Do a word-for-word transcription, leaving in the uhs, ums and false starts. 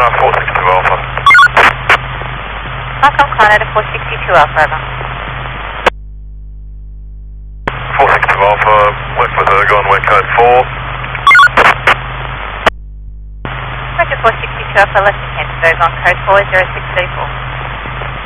uh, four six two Alpha. Malcolm Conrad four sixty-two Alpha, over. four six two Alpha, wait for Ergo on way code four. Roger four sixty-two Alpha, left hand, Ergo on code four zero six three four.